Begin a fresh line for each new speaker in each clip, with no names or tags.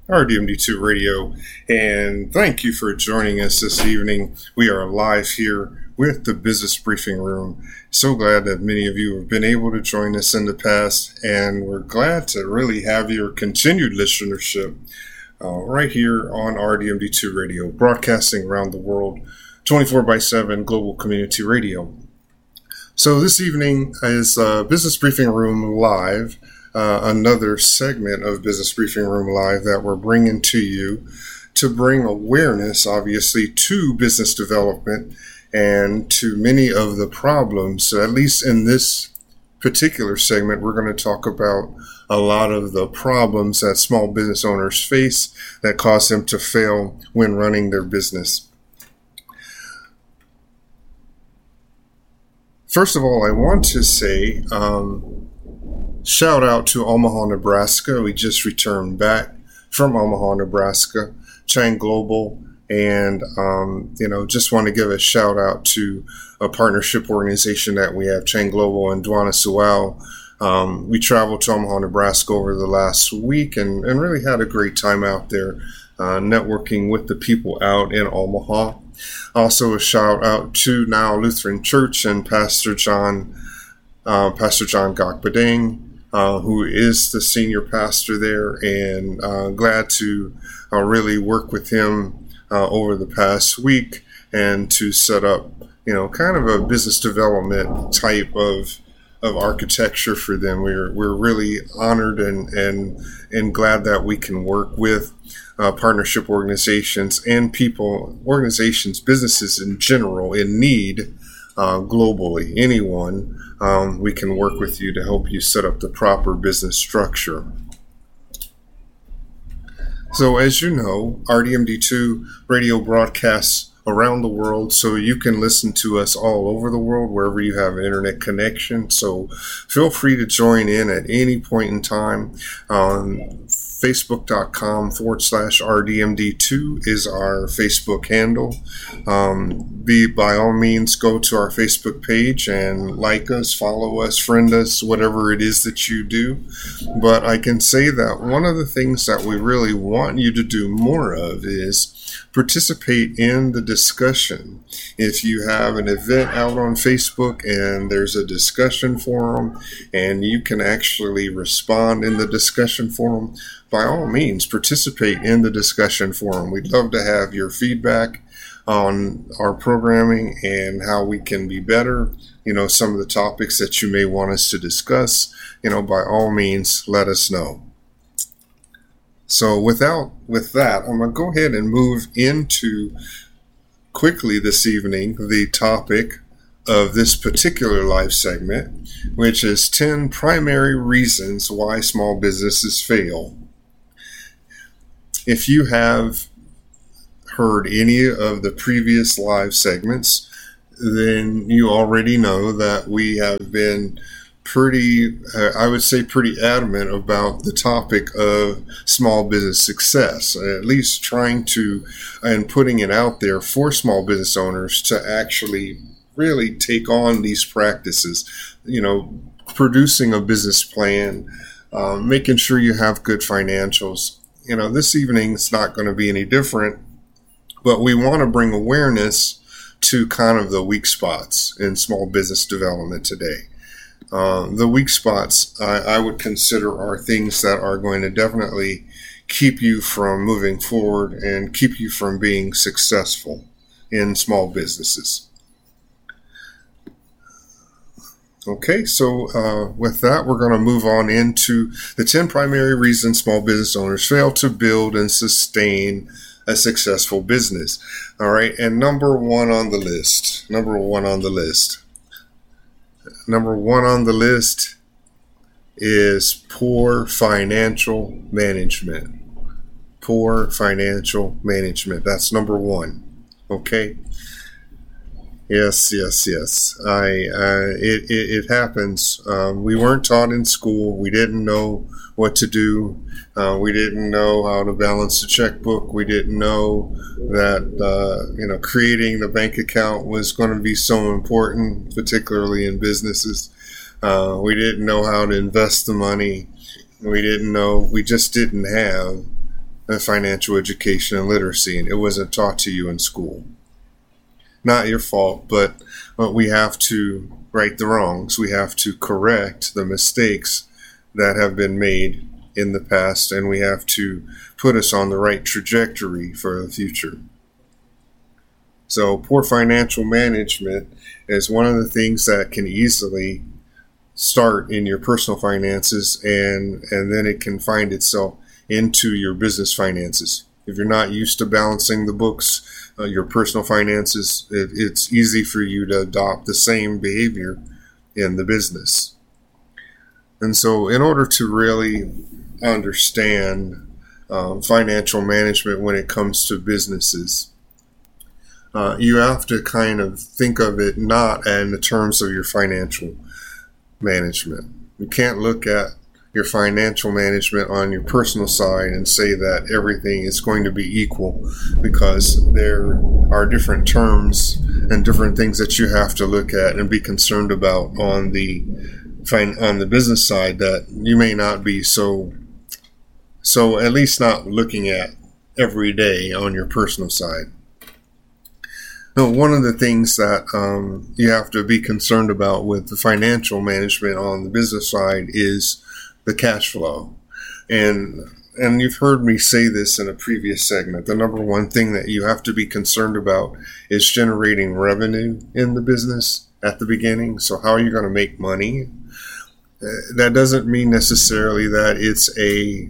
RDMD2 Radio, and thank you for joining us this evening. We are live here with the Business Briefing Room. So glad that many of you have been able to join us in the past, and we're glad to really have your continued listenership right here on RDMD2 Radio, broadcasting around the world, 24/7 global community radio. So this evening is Business Briefing Room Live, another segment of Business Briefing Room Live that we're bringing to you to bring awareness, obviously, to business development and to many of the problems. So at least in this particular segment, we're going to talk about a lot of the problems that small business owners face that cause them to fail when running their business. First of all, I want to say shout out to Omaha, Nebraska. We just returned back from Omaha, Nebraska, Chang Global, and just want to give a shout out to a partnership organization that we have, Chang Global and Dwana Sewell. We traveled to Omaha, Nebraska over the last week and really had a great time out there, networking with the people out in Omaha. Also a shout out to Now Lutheran Church and Pastor John Gokbadang, who is the senior pastor there, and glad to really work with him over the past week and to set up, kind of a business development type of architecture for them. We're really honored and glad that we can work with partnership organizations and organizations, businesses in general in need globally. Anyone, we can work with you to help you set up the proper business structure. So as you know, RDMD2 radio broadcasts around the world, so you can listen to us all over the world wherever you have an internet connection. So feel free to join in at any point in time. Facebook.com/RDMD2 is our Facebook handle. By all means, go to our Facebook page and like us, follow us, friend us, whatever it is that you do. But I can say that one of the things that we really want you to do more of is participate in the discussion. If you have an event out on Facebook and there's a discussion forum and you can actually respond in the discussion forum, by all means, participate in the discussion forum. We'd love to have your feedback on our programming and how we can be better. Some of the topics that you may want us to discuss, by all means, let us know. So with that, I'm going to go ahead and move into quickly this evening the topic of this particular live segment, which is 10 primary reasons why small businesses fail. If you have heard any of the previous live segments, then you already know that we have been pretty adamant about the topic of small business success, at least trying to and putting it out there for small business owners to actually really take on these practices, producing a business plan, making sure you have good financials. This evening's not going to be any different, but we want to bring awareness to kind of the weak spots in small business development today. The weak spots I would consider are things that are going to definitely keep you from moving forward and keep you from being successful in small businesses. Okay, so with that, we're going to move on into the 10 primary reasons small business owners fail to build and sustain a successful business. All right, and number one on the list is poor financial management. Poor financial management. That's number one. Okay. Yes. It happens. We weren't taught in school. We didn't know what to do. We didn't know how to balance the checkbook. We didn't know that creating the bank account was going to be so important, particularly in businesses. We didn't know how to invest the money. We just didn't have financial education and literacy, and it wasn't taught to you in school. Not your fault, but we have to right the wrongs. We have to correct the mistakes that have been made in the past, and we have to put us on the right trajectory for the future. So poor financial management is one of the things that can easily start in your personal finances, and then it can find itself into your business finances. If you're not used to balancing the books, your personal finances, it's easy for you to adopt the same behavior in the business. And so in order to really understand financial management when it comes to businesses, you have to kind of think of it not in the terms of your financial management. You can't look at your financial management on your personal side and say that everything is going to be equal, because there are different terms and different things that you have to look at and be concerned about on the business side that you may not be so at least not looking at every day on your personal side. Now, one of the things that you have to be concerned about with the financial management on the business side is the cash flow. And you've heard me say this in a previous segment. The number one thing that you have to be concerned about is generating revenue in the business at the beginning. So how are you going to make money? That doesn't mean necessarily that it's a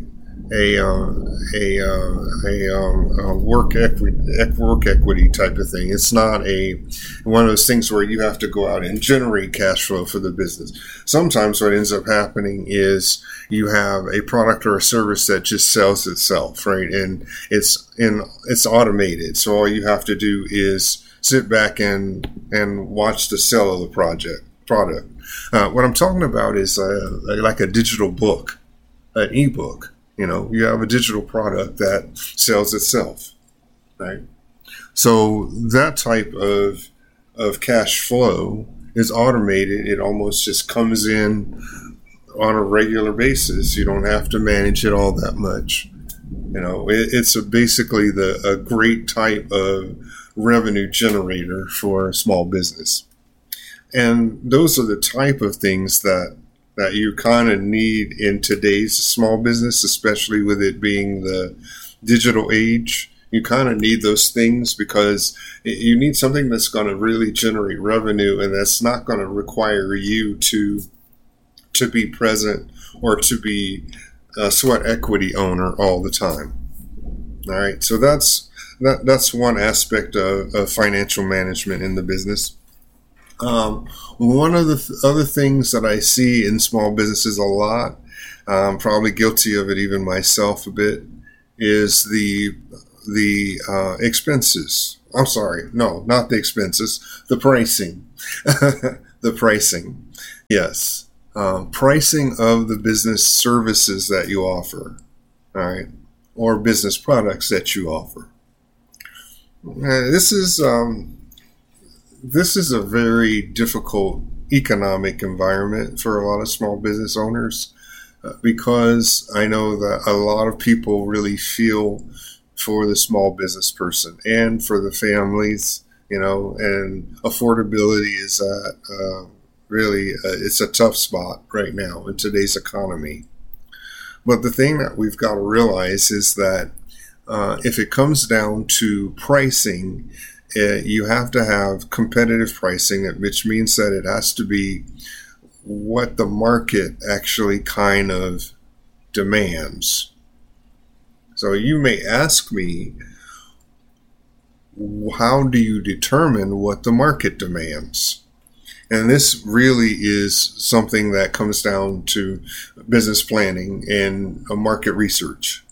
work equity type of thing. It's not one of those things where you have to go out and generate cash flow for the business. Sometimes what ends up happening is you have a product or a service that just sells itself, right? And it's automated. So all you have to do is sit back and watch the sale of the product. What I'm talking about is like a digital book, an ebook. You have a digital product that sells itself, right? So that type of cash flow is automated. It almost just comes in on a regular basis. You don't have to manage it all that much. It's basically a great type of revenue generator for a small business. And those are the type of things that you kind of need in today's small business, especially with it being the digital age. You kind of need those things because you need something that's going to really generate revenue, and that's not going to require you to be present or to be a sweat equity owner all the time. All right, so that's one aspect of financial management in the business. One of the other things that I see in small businesses a lot, I'm probably guilty of it even myself a bit, is the expenses. I'm sorry, no, not the expenses, the pricing. The pricing, yes. Pricing of the business services that you offer, all right, or business products that you offer. This is a very difficult economic environment for a lot of small business owners because I know that a lot of people really feel for the small business person and for the families, and affordability is really it's a tough spot right now in today's economy. But the thing that we've got to realize is that if it comes down to pricing, you have to have competitive pricing, which means that it has to be what the market actually kind of demands. So you may ask me, how do you determine what the market demands? And this really is something that comes down to business planning and market research.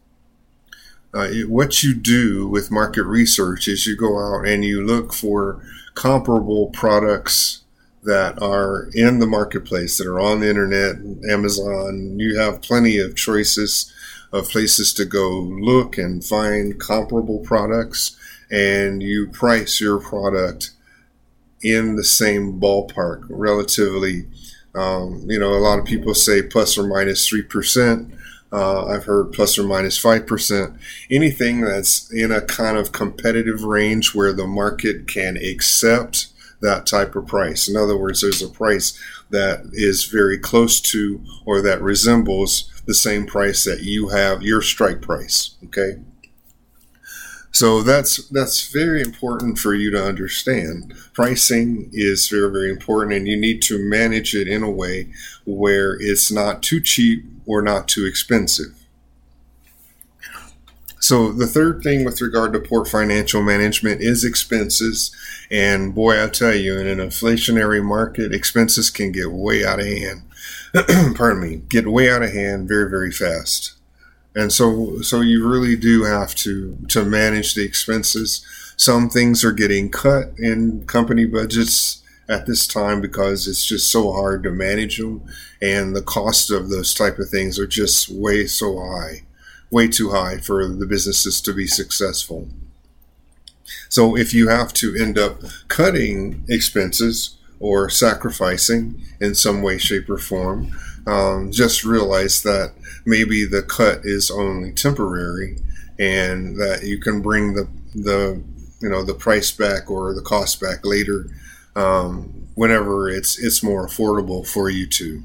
What you do with market research is you go out and you look for comparable products that are in the marketplace, that are on the internet, Amazon. You have plenty of choices of places to go look and find comparable products, and you price your product in the same ballpark, relatively. A lot of people say plus or minus 3%. I've heard plus or minus 5%. Anything that's in a kind of competitive range where the market can accept that type of price. In other words, there's a price that is very close to or that resembles the same price that you have, your strike price. Okay. So that's very important for you to understand. Pricing is very, very important, and you need to manage it in a way where it's not too cheap or not too expensive. So the third thing with regard to poor financial management is expenses. And boy, I tell you, in an inflationary market, expenses can get way out of hand. Get way out of hand very, very fast. And so you really do have to manage the expenses. Some things are getting cut in company budgets at this time because it's just so hard to manage them, and the cost of those type of things are just way too high for the businesses to be successful. So if you have to end up cutting expenses or sacrificing in some way, shape, or form, just realize that maybe the cut is only temporary, and that you can bring the price back or the cost back later, whenever it's more affordable for you to.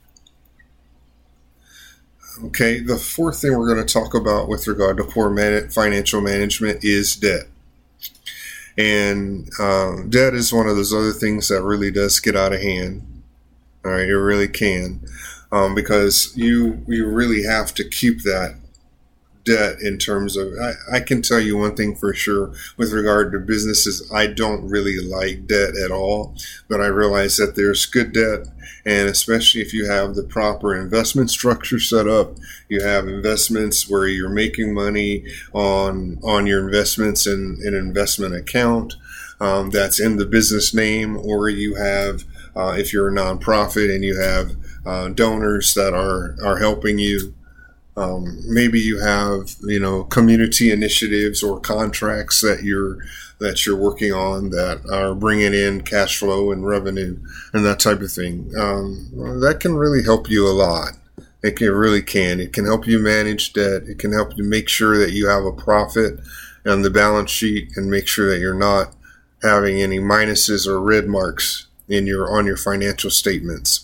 Okay, the fourth thing we're going to talk about with regard to poor financial management is debt. And debt is one of those other things that really does get out of hand. All right, it really can, because you really have to keep that debt in terms of, I can tell you one thing for sure with regard to businesses. I don't really like debt at all, but I realize that there's good debt, and especially if you have the proper investment structure set up, you have investments where you're making money on your investments in an investment account that's in the business name, or you have, if you're a nonprofit and you have donors that are helping you. Maybe you have, community initiatives or contracts that you're working on that are bringing in cash flow and revenue and that type of thing. That can really help you a lot. It really can. It can help you manage debt. It can help you make sure that you have a profit on the balance sheet, and make sure that you're not having any minuses or red marks on your financial statements.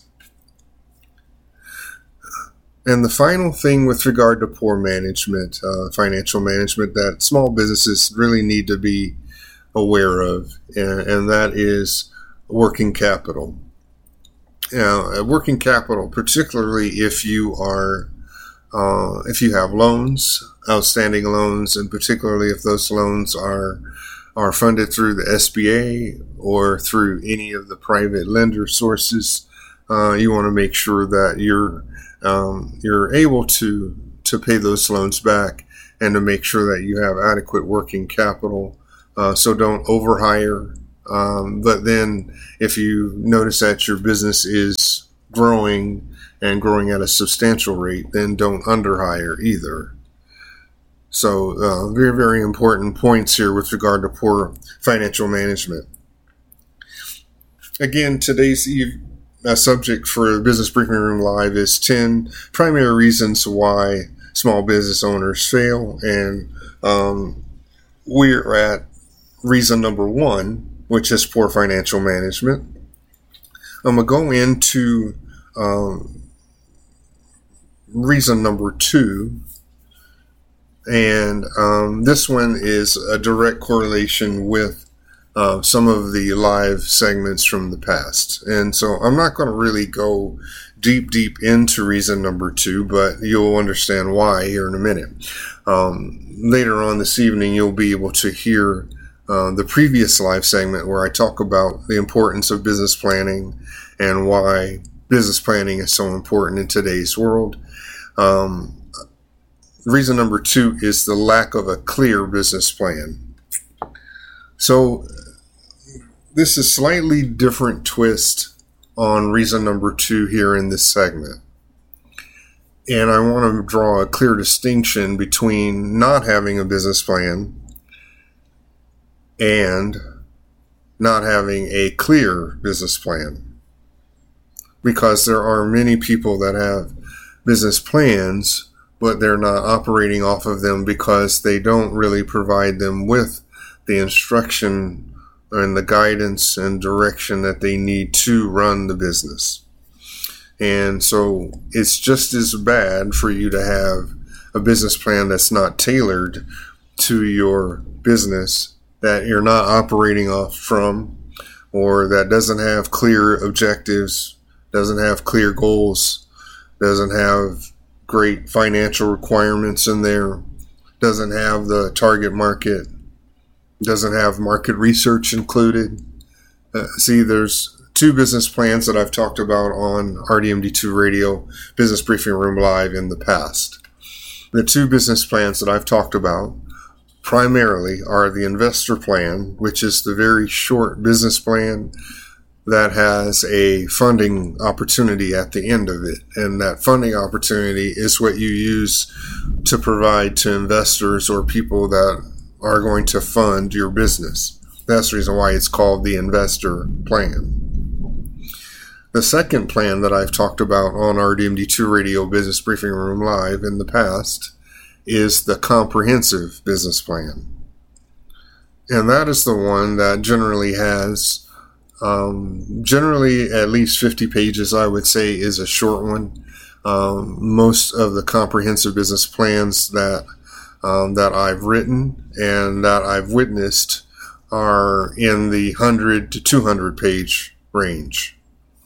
And the final thing with regard to poor management, financial management, that small businesses really need to be aware of, and that is working capital. Working capital, particularly if you have loans, outstanding loans, and particularly if those loans are funded through the SBA or through any of the private lender sources, you want to make sure that you're able to pay those loans back, and to make sure that you have adequate working capital. So don't overhire. But then if you notice that your business is growing and growing at a substantial rate, then don't underhire either. So very, very important points here with regard to poor financial management. Again, today's subject for Business Briefing Room Live is 10 primary reasons why small business owners fail. And we're at reason number 1, which is poor financial management. I'm going to go into reason number 2. And this one is a direct correlation with some of the live segments from the past. And so I'm not going to really go deep into reason number 2, but you'll understand why here in a minute. Later on this evening, you'll be able to hear the previous live segment where I talk about the importance of business planning and why business planning is so important in today's world. Reason number 2 is the lack of a clear business plan. So this is slightly different twist on reason number 2 here in this segment. And I want to draw a clear distinction between not having a business plan and not having a clear business plan. Because there are many people that have business plans, but they're not operating off of them because they don't really provide them with the instruction and the guidance and direction that they need to run the business. And so it's just as bad for you to have a business plan that's not tailored to your business, that you're not operating off from, or that doesn't have clear objectives, doesn't have clear goals, doesn't have great financial requirements in there, doesn't have the target market, doesn't have market research included. See, there's two business plans that I've talked about on RDMD2 Radio, Business Briefing Room Live in the past. The two business plans that I've talked about primarily are the investor plan, which is the very short business plan that has a funding opportunity at the end of it. And that funding opportunity is what you use to provide to investors or people that are going to fund your business. That's the reason why it's called the investor plan. The second plan that I've talked about on RDMD2 Radio Business Briefing Room Live in the past is the comprehensive business plan. And that is the one that generally has, generally at least 50 pages, I would say, is a short one. Most of the comprehensive business plans that I've written and that I've witnessed are in the 100 to 200 page range.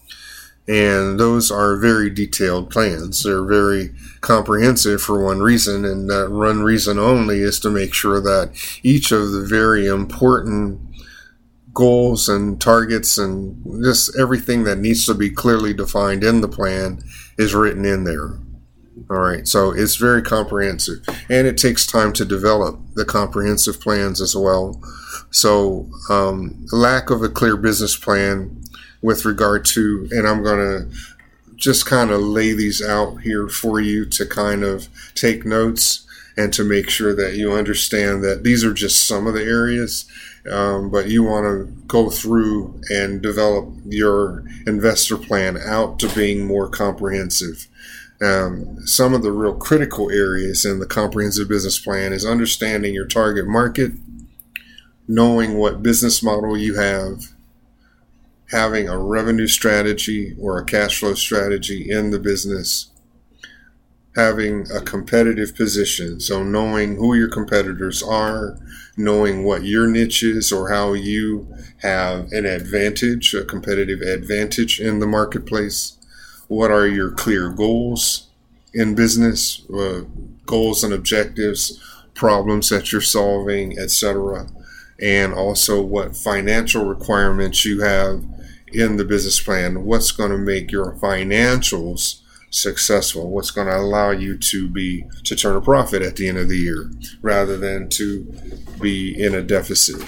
And those are very detailed plans. They're very comprehensive for one reason, and that one reason only is to make sure that each of the very important goals and targets and just everything that needs to be clearly defined in the plan is written in there. All right, so it's very comprehensive, and it takes time to develop the comprehensive plans as well. So lack of a clear business plan with regard to, and I'm going to just kind of lay these out here for you to kind of take notes and to make sure that you understand that these are just some of the areas, but you want to go through and develop your investor plan out to being more comprehensive. Some of the real critical areas in the comprehensive business plan is understanding your target market, knowing what business model you have, having a revenue strategy or a cash flow strategy in the business, having a competitive position, so knowing who your competitors are, knowing what your niche is or how you have an advantage, a competitive advantage in the marketplace. What are your clear goals in business, goals and objectives, problems that you're solving, etc. And also what financial requirements you have in the business plan. What's going to make your financials successful? What's going to allow you to turn a profit at the end of the year rather than to be in a deficit?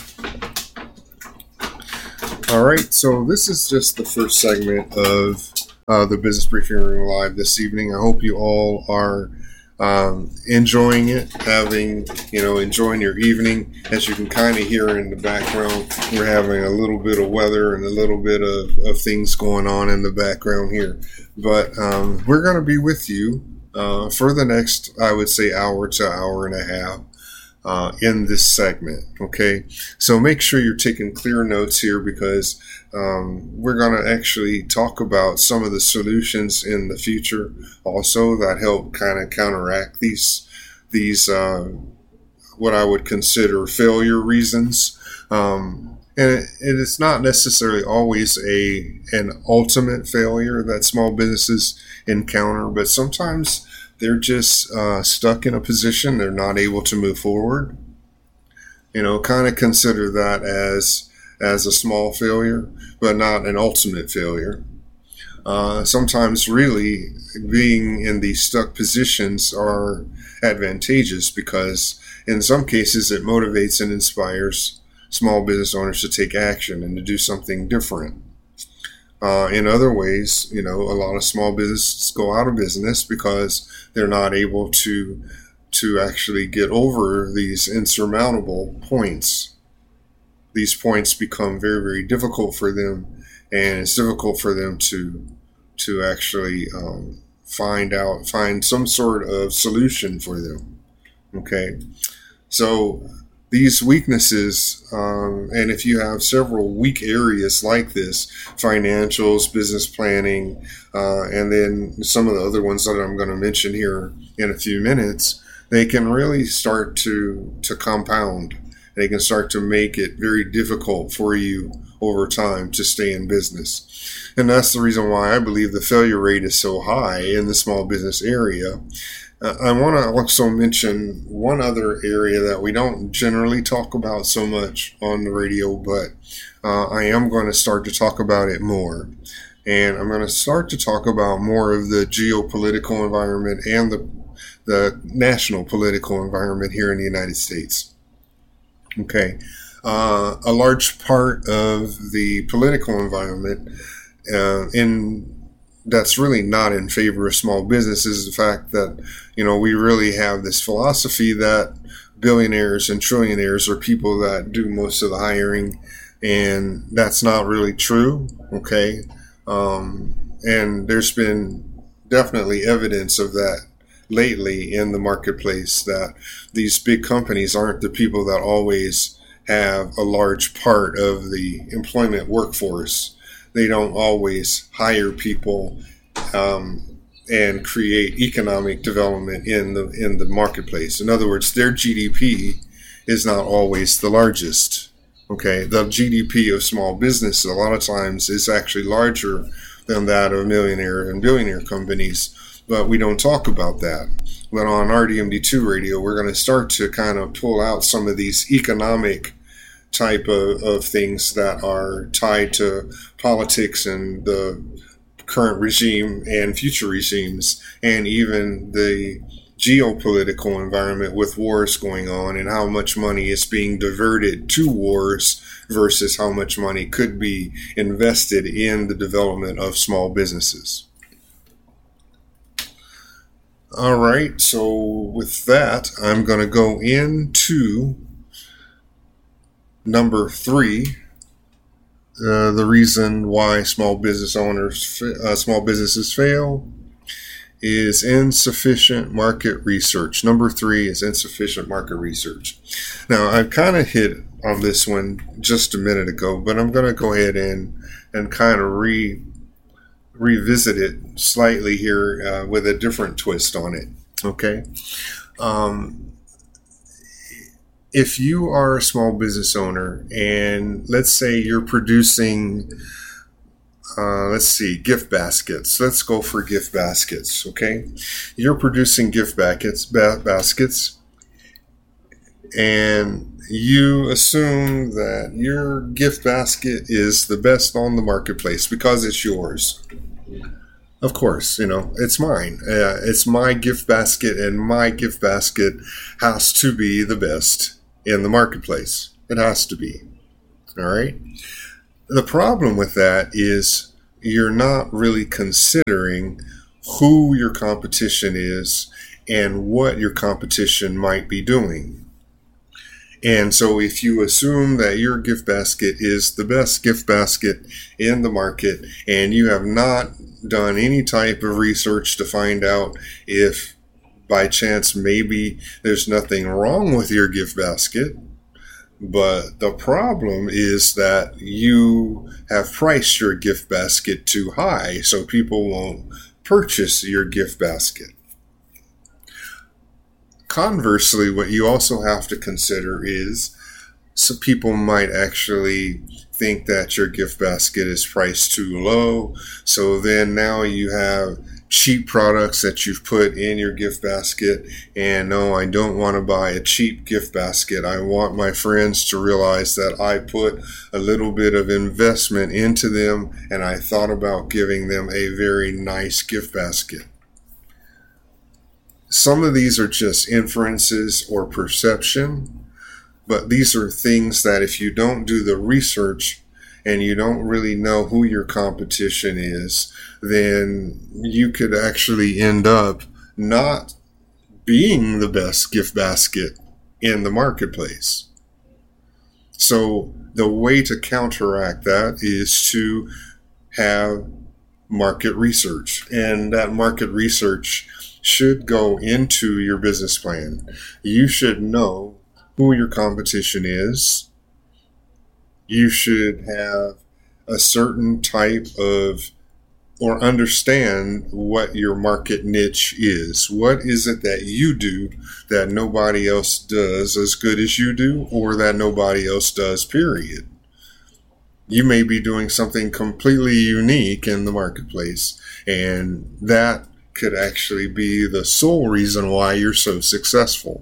All right, so this is just the first segment of the Business Briefing Room Live this evening. I hope you all are enjoying it, enjoying your evening. As you can kind of hear in the background, we're having a little bit of weather and a little bit of things going on in the background here. But we're going to be with you for the next, I would say, hour to hour and a half in this segment. Okay, so make sure you're taking clear notes here, because we're going to actually talk about some of the solutions in the future also that help kind of counteract these what I would consider failure reasons. And it's not necessarily always an ultimate failure that small businesses encounter, but sometimes they're just stuck in a position. They're not able to move forward. Kind of consider that as a small failure, but not an ultimate failure. Sometimes really being in these stuck positions are advantageous, because in some cases it motivates and inspires small business owners to take action and to do something different. In other ways, a lot of small businesses go out of business because they're not able to actually get over these insurmountable points. These points become very, very difficult for them, and it's difficult for them to actually find some sort of solution for them. Okay. So these weaknesses, and if you have several weak areas like this, financials, business planning, and then some of the other ones that I'm going to mention here in a few minutes, they can really start to compound. They can start to make it very difficult for you over time to stay in business. And that's the reason why I believe the failure rate is so high in the small business area. I want to also mention one other area that we don't generally talk about so much on the radio, but I am going to start to talk about it more. And I'm going to start to talk about more of the geopolitical environment and the national political environment here in the United States. Okay. A large part of the political environment that's really not in favor of small business is the fact that, we really have this philosophy that billionaires and trillionaires are people that do most of the hiring, and that's not really true. Okay. And there's been definitely evidence of that lately in the marketplace, that these big companies aren't the people that always have a large part of the employment workforce. They don't always hire people and create economic development in the marketplace. In other words, their GDP is not always the largest. Okay, the GDP of small business a lot of times is actually larger than that of millionaire and billionaire companies, but we don't talk about that. But on RDMD2 radio, we're going to start to kind of pull out some of these economic type of things that are tied to politics and the current regime and future regimes, and even the geopolitical environment with wars going on and how much money is being diverted to wars versus how much money could be invested in the development of small businesses. All right, so with that, I'm going to go into number 3. The reason why small businesses fail is insufficient market research. Number 3 is insufficient market research. Now, I kind of hit on this one just a minute ago, but I'm going to go ahead and kind of revisit it slightly here with a different twist on it. Okay. If you are a small business owner and let's say you're producing, gift baskets. Let's go for gift baskets, okay? You're producing gift baskets, and you assume that your gift basket is the best on the marketplace because it's yours. Of course, it's mine. It's my gift basket, and my gift basket has to be the best in the marketplace. It has to be. All right. The problem with that is you're not really considering who your competition is and what your competition might be doing. And so if you assume that your gift basket is the best gift basket in the market and you have not done any type of research to find out if by chance maybe there's nothing wrong with your gift basket, but the problem is that you have priced your gift basket too high, so people won't purchase your gift basket. Conversely, what you also have to consider is some people might actually think that your gift basket is priced too low, so then now you have cheap products that you've put in your gift basket, and no, I don't want to buy a cheap gift basket. I want my friends to realize that I put a little bit of investment into them and I thought about giving them a very nice gift basket. Some of these are just inferences or perception, but these are things that if you don't do the research and you don't really know who your competition is, then you could actually end up not being the best gift basket in the marketplace. So the way to counteract that is to have market research. And that market research should go into your business plan. You should know who your competition is. You should have a certain type of, or understand what your market niche is. What is it that you do that nobody else does as good as you do, or that nobody else does, period? You may be doing something completely unique in the marketplace, and that could actually be the sole reason why you're so successful.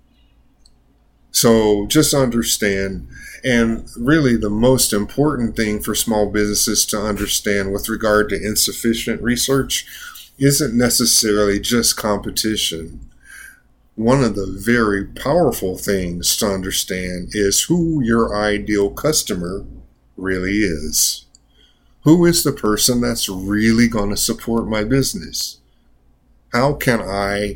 So just understand, and really the most important thing for small businesses to understand with regard to insufficient research isn't necessarily just competition. One of the very powerful things to understand is who your ideal customer really is. Who is the person that's really going to support my business? How can I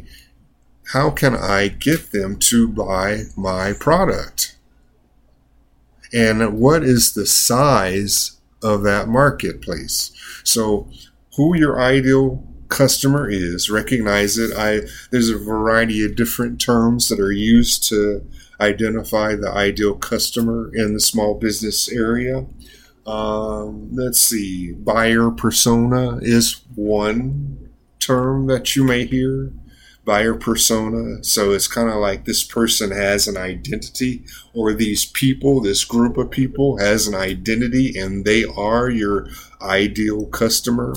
get them to buy my product? And what is the size of that marketplace? So who your ideal customer is, recognize it. There's a variety of different terms that are used to identify the ideal customer in the small business area. Let's see, buyer persona is one term that you may hear. Buyer persona. So it's kind of like this person has an identity, or these people, this group of people has an identity, and they are your ideal customer.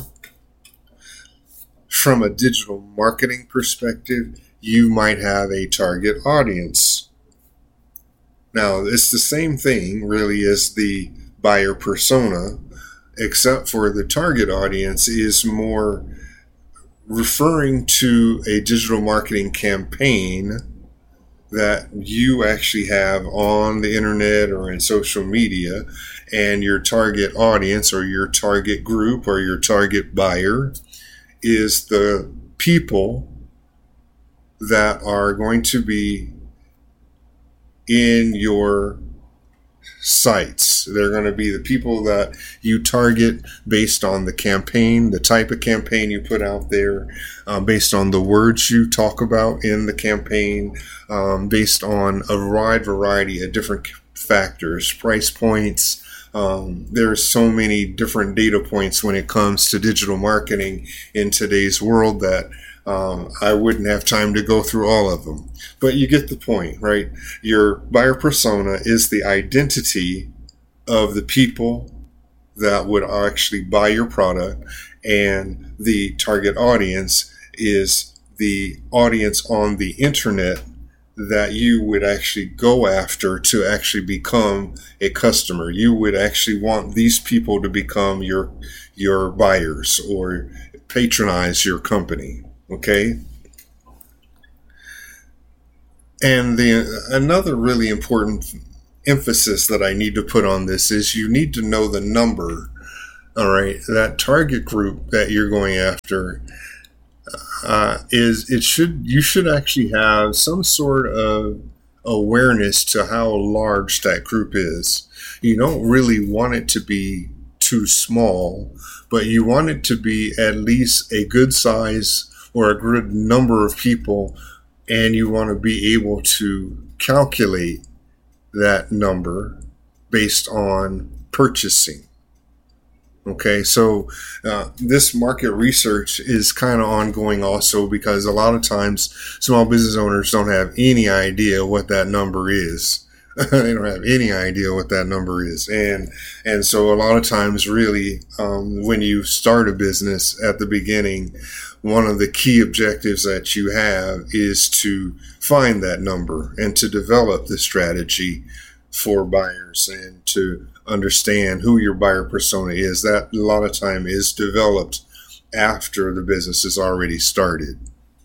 From a digital marketing perspective, you might have a target audience. Now, it's the same thing really as the buyer persona, except for the target audience is more referring to a digital marketing campaign that you actually have on the internet or in social media, and your target audience or your target group or your target buyer is the people that are going to be in your sites. They're going to be the people that you target based on the campaign, the type of campaign you put out there, based on the words you talk about in the campaign, based on a wide variety of different factors, price points. There's so many different data points when it comes to digital marketing in today's world that I wouldn't have time to go through all of them. But you get the point, right? Your buyer persona is the identity of the people that would actually buy your product, and the target audience is the audience on the internet that you would actually go after to actually become a customer. You would actually want these people to become your buyers or patronize your company. Okay. And another really important emphasis that I need to put on this is you need to know the number. All right. That target group that you're going after you should actually have some sort of awareness to how large that group is. You don't really want it to be too small, but you want it to be at least a good size or a good number of people, and you want to be able to calculate that number based on purchasing. Okay, so this market research is kind of ongoing also, because a lot of times small business owners don't have any idea what that number is. They don't have any idea what that number is. And so a lot of times really when you start a business at the beginning, one of the key objectives that you have is to find that number and to develop the strategy for buyers and to understand who your buyer persona is. That a lot of time is developed after the business is already started.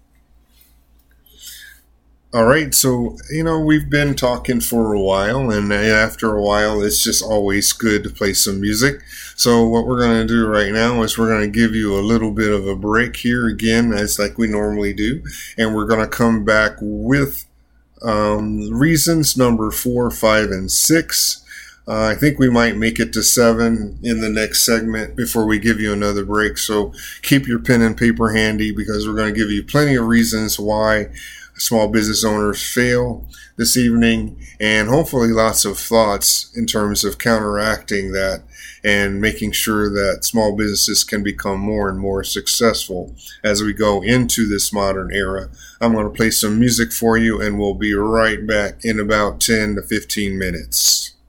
All right, so, we've been talking for a while, and after a while, it's just always good to play some music. So what we're going to do right now is we're going to give you a little bit of a break here again, as like we normally do, and we're going to come back with reasons number 4, 5, and 6 I think we might make it to 7 in the next segment before we give you another break. So keep your pen and paper handy, because we're going to give you plenty of reasons why small business owners fail this evening, and hopefully lots of thoughts in terms of counteracting that and making sure that small businesses can become more and more successful as we go into this modern era. I'm going to play some music for you, and we'll be right back in about 10 to 15 minutes.